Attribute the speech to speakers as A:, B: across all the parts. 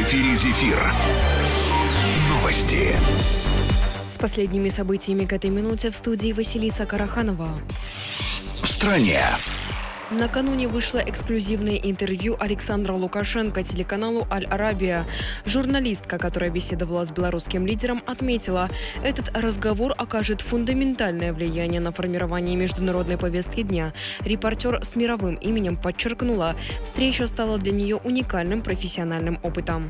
A: эфире «Зефир». Новости.
B: С последними событиями к этой минуте в студии Василиса Караханова.
A: В стране.
B: Накануне вышло эксклюзивное интервью Александра Лукашенко телеканалу «Аль-Арабия». Журналистка, которая беседовала с белорусским лидером, отметила, этот разговор окажет фундаментальное влияние на формирование международной повестки дня. Репортер с мировым именем подчеркнула, встреча стала для нее уникальным профессиональным опытом.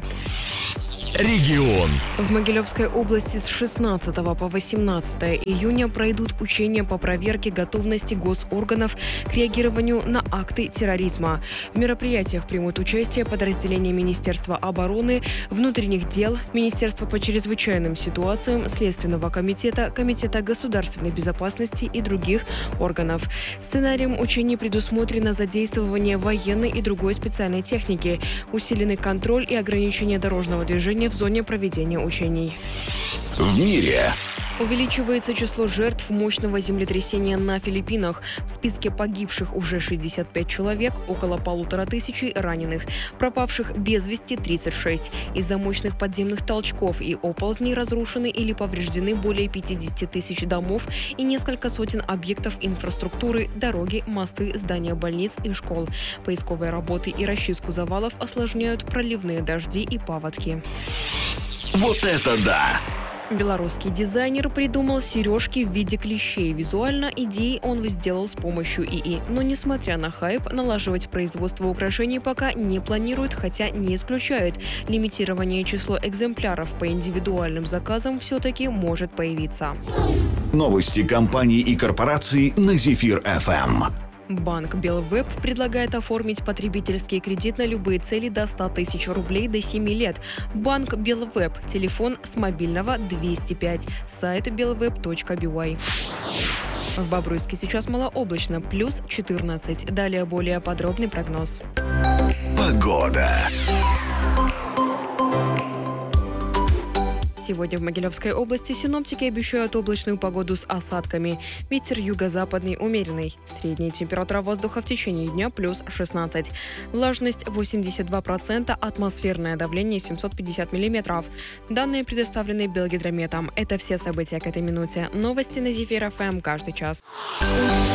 A: Регион.
B: В Могилевской области с 16 по 18 июня пройдут учения по проверке готовности госорганов к реагированию на акты терроризма. В мероприятиях примут участие подразделения Министерства обороны, внутренних дел, Министерства по чрезвычайным ситуациям, Следственного комитета, Комитета государственной безопасности и других органов. Сценарием учений предусмотрено задействование военной и другой специальной техники, усиленный контроль и ограничение дорожного движения в зоне проведения учений.
A: В мире.
B: Увеличивается число жертв мощного землетрясения на Филиппинах. В списке погибших уже 65 человек, около 1500 раненых. Пропавших без вести 36. Из-за мощных подземных толчков и оползней разрушены или повреждены более 50 тысяч домов и несколько сотен объектов инфраструктуры, дороги, мосты, здания больниц и школ. Поисковые работы и расчистку завалов осложняют проливные дожди и паводки.
A: Вот это да!
B: Белорусский дизайнер придумал сережки в виде клещей. Визуально идеи он сделал с помощью ИИ. Но, несмотря на хайп, налаживать производство украшений пока не планирует, хотя не исключает. Лимитирование числа экземпляров по индивидуальным заказам все-таки может появиться.
A: Новости компаний и корпораций на «Зефир-ФМ».
B: Банк Белвеб предлагает оформить потребительский кредит на любые цели до 100 тысяч рублей до 7 лет. Банк Белвеб. Телефон с мобильного 205. Сайт belweb.by. В Бобруйске сейчас малооблачно, плюс 14. Далее более подробный прогноз.
A: Погода.
B: Сегодня в Могилевской области синоптики обещают облачную погоду с осадками. Ветер юго-западный умеренный. Средняя температура воздуха в течение дня плюс 16. Влажность 82%, атмосферное давление 750 миллиметров. Данные предоставлены Белгидрометом. Это все события к этой минуте. Новости на «Зефир-ФМ» каждый час.